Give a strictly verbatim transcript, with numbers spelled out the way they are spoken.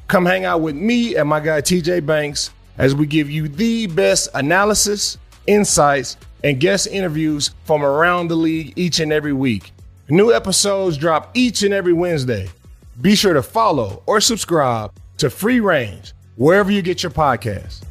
Come hang out with me and my guy T J Banks as we give you the best analysis, insights, and guest interviews from around the league each and every week. New episodes drop each and every Wednesday. Be sure to follow or subscribe to Free Range wherever you get your podcasts.